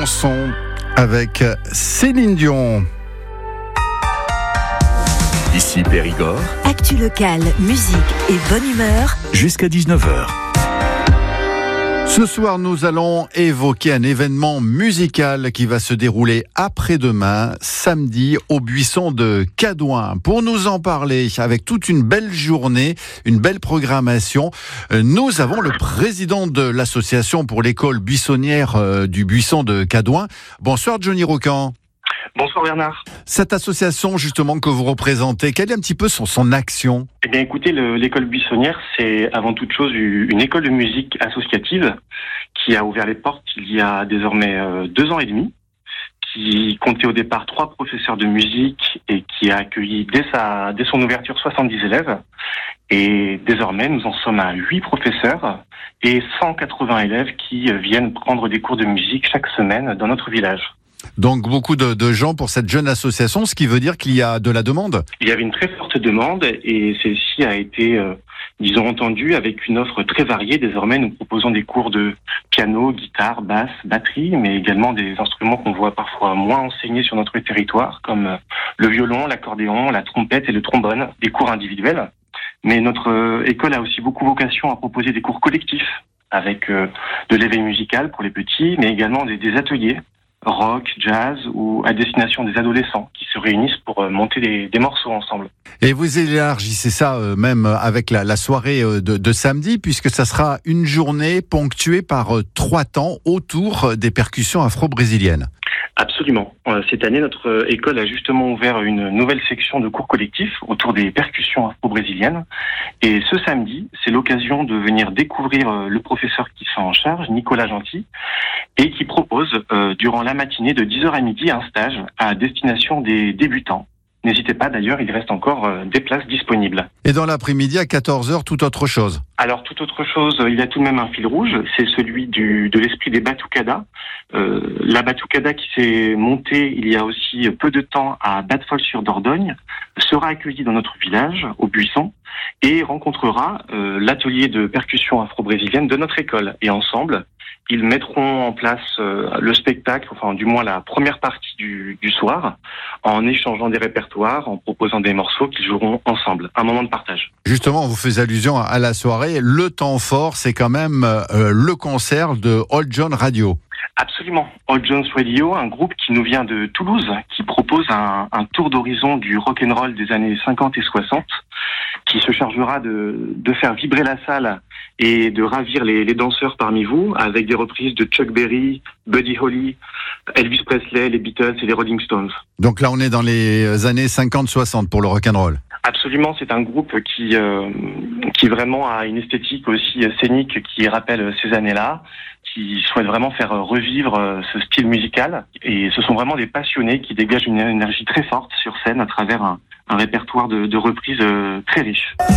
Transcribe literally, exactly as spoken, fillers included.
bon son avec Céline Dion. Ici Périgord. Actu locale, musique et bonne humeur. Jusqu'à dix-neuf heures. Ce soir, nous allons évoquer un événement musical qui va se dérouler après-demain, samedi, au buisson de Cadouin. Pour nous en parler, avec toute une belle journée, une belle programmation, nous avons le président de l'association pour l'école buissonnière du buisson de Cadouin. Bonsoir Johnny Rocan. Bonsoir Bernard. Cette association justement que vous représentez, quelle est un petit peu son, son action ? Eh bien écoutez, le, l'école buissonnière, c'est avant toute chose une école de musique associative qui a ouvert les portes il y a désormais euh, deux ans et demi, qui comptait au départ trois professeurs de musique et qui a accueilli dès, sa, dès son ouverture soixante-dix élèves. Et désormais, nous en sommes à huit professeurs et cent quatre-vingts élèves qui viennent prendre des cours de musique chaque semaine dans notre village. Donc beaucoup de, de gens pour cette jeune association, ce qui veut dire qu'il y a de la demande. Il y avait une très forte demande et celle-ci a été, euh, disons, entendue avec une offre très variée. Désormais, nous proposons des cours de piano, guitare, basse, batterie, mais également des instruments qu'on voit parfois moins enseignés sur notre territoire, comme le violon, l'accordéon, la trompette et le trombone, des cours individuels. Mais notre euh, école a aussi beaucoup vocation à proposer des cours collectifs avec euh, de l'éveil musical pour les petits, mais également des, des ateliers rock, jazz ou à destination des adolescents qui se réunissent pour monter des, des morceaux ensemble. Et vous élargissez ça euh, même avec la, la soirée euh, de, de samedi, puisque ça sera une journée ponctuée par euh, trois temps autour des percussions afro-brésiliennes. Absolument. Cette année, notre école a justement ouvert une nouvelle section de cours collectifs autour des percussions afro-brésiliennes. Et ce samedi, c'est l'occasion de venir découvrir le professeur qui s'en charge, Nicolas Gentil, et qui propose euh, durant la matinée de dix heures à midi un stage à destination des débutants. N'hésitez pas, d'ailleurs, il reste encore euh, des places disponibles. Et dans l'après-midi, à quatorze heures, tout autre chose. Alors, toute autre chose, il y a tout de même un fil rouge, c'est celui du, de l'esprit des batucadas. Euh, la batucada qui s'est montée il y a aussi peu de temps à Battefol-sur-Dordogne sera accueillie dans notre village, au Buisson, et rencontrera euh, l'atelier de percussion afro-brésilienne de notre école. Et ensemble, ils mettront en place euh, le spectacle, enfin du moins la première partie du, du soir, en échangeant des répertoires, en proposant des morceaux qu'ils joueront ensemble. Un moment de partage. Justement, vous faites allusion à la soirée. Le temps fort, c'est quand même euh, le concert de Old John Radio. Absolument. Old John's Radio, un groupe qui nous vient de Toulouse, qui propose un, un tour d'horizon du rock'n'roll des années cinquante et soixante, qui se chargera de, de faire vibrer la salle et de ravir les, les danseurs parmi vous, avec des reprises de Chuck Berry, Buddy Holly, Elvis Presley, les Beatles et les Rolling Stones. Donc là, on est dans les années cinquante soixante pour le rock'n'roll. Absolument, c'est un groupe qui euh, qui vraiment a une esthétique aussi scénique qui rappelle ces années-là, qui souhaite vraiment faire revivre ce style musical. Et ce sont vraiment des passionnés qui dégagent une énergie très forte sur scène à travers un, un répertoire de, de reprises très riche.